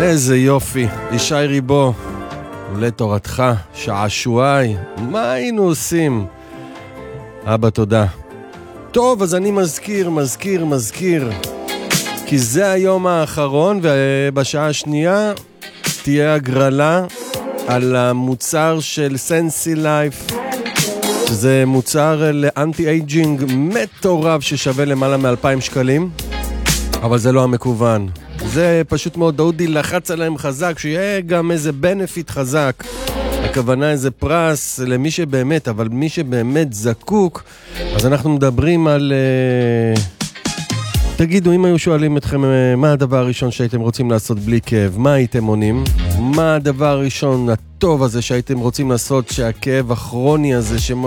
איזה יופי, ישי ריבו, לתורתך, שעשועי, מה היינו עושים? אבא תודה. טוב, אז אני מזכיר, כי זה היום האחרון, ובשעה השנייה תהיה הגרלה על המוצר של סנסי לייף, שזה מוצר לאנטי אייג'ינג מטורף ששווה למעלה מ2,000 שקלים, אבל זה לא המקוון. זה פשוט מאוד, דודי לחץ עליהם חזק, שיהיה גם איזה בנפיט חזק. הכוונה איזה פרס למי שבאמת, אבל מי שבאמת זקוק, אז אנחנו מדברים על... תגידו, אם היו שואלים אתכם מה הדבר הראשון שהייתם רוצים לעשות בלי כאב, מה הייתם עונים? מה הדבר הראשון הטוב הזה שהייתם רוצים לעשות, שהכאב הכרוני הזה